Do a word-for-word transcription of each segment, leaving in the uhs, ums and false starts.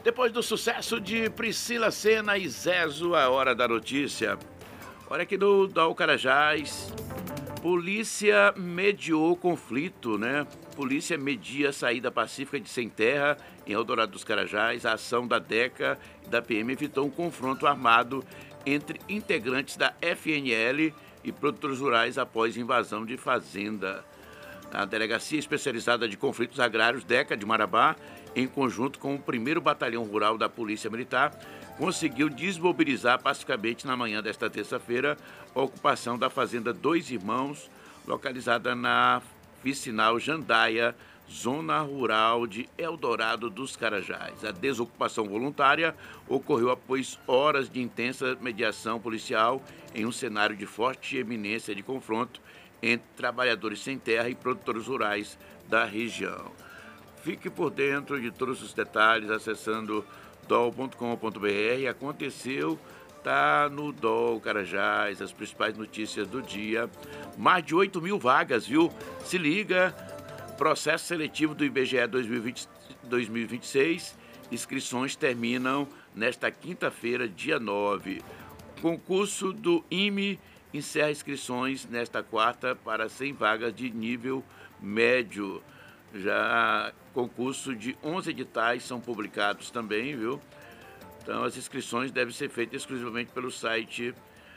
Depois do sucesso de Priscila Senna e Zezo, a hora da notícia. Olha aqui no Dol Carajás, polícia mediou conflito, né? Polícia media a saída pacífica de Sem Terra, em Eldorado dos Carajás. A ação da DECA e da P M evitou um confronto armado entre integrantes da F N L e produtores rurais após invasão de fazenda. A Delegacia Especializada de Conflitos Agrários, DECA, de Marabá, em conjunto com o primeiro Batalhão Rural da Polícia Militar, conseguiu desmobilizar pacificamente na manhã desta terça-feira a ocupação da Fazenda Dois Irmãos, localizada na vicinal Jandaia, zona rural de Eldorado dos Carajás. A desocupação voluntária ocorreu após horas de intensa mediação policial em um cenário de forte eminência de confronto entre trabalhadores sem terra e produtores rurais da região. Fique por dentro de todos os detalhes acessando dol ponto com ponto br. Aconteceu, tá no Dol Carajás, as principais notícias do dia. Mais de oito mil vagas, viu? Se liga, processo seletivo do I B G E dois mil e vinte, dois mil e vinte e seis, inscrições terminam nesta quinta-feira, dia nove. Concurso do I M E encerra inscrições nesta quarta para cem vagas de nível médio. Já concurso de onze editais são publicados também, viu? Então, as inscrições devem ser feitas exclusivamente pelo site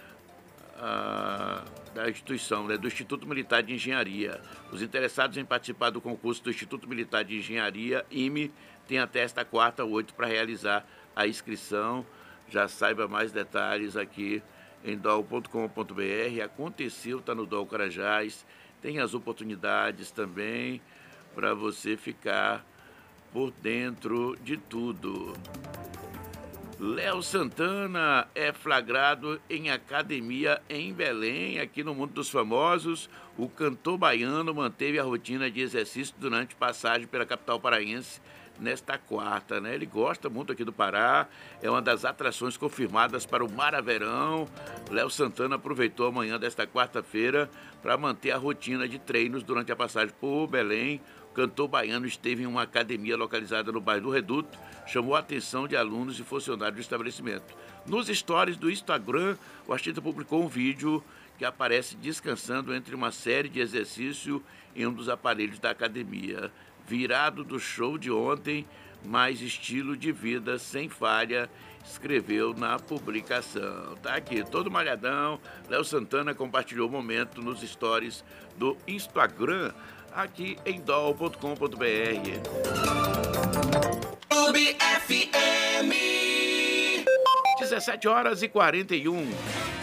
ah, da instituição, né, do Instituto Militar de Engenharia. Os interessados em participar do concurso do Instituto Militar de Engenharia, I M E, têm até esta quarta, oito, para realizar a inscrição. Já saiba mais detalhes aqui em dol ponto com ponto br. Aconteceu, está no Dol Carajás. Tem as oportunidades também para você ficar por dentro de tudo. Léo Santana é flagrado em academia em Belém, aqui no Mundo dos Famosos. O cantor baiano manteve a rotina de exercício durante passagem pela capital paraense nesta quarta, né? Ele gosta muito aqui do Pará, é uma das atrações confirmadas para o Maraverão. Léo Santana aproveitou a manhã desta quarta-feira para manter a rotina de treinos durante a passagem por Belém. O cantor baiano esteve em uma academia localizada no bairro do Reduto, chamou a atenção de alunos e funcionários do estabelecimento. Nos stories do Instagram, o artista publicou um vídeo que aparece descansando entre uma série de exercícios em um dos aparelhos da academia. Virado do show de ontem, mais estilo de vida sem falha, escreveu na publicação. Tá aqui, todo malhadão. Léo Santana compartilhou o momento nos stories do Instagram, aqui em dol ponto com ponto br. Clube F M. dezessete horas e quarenta e um.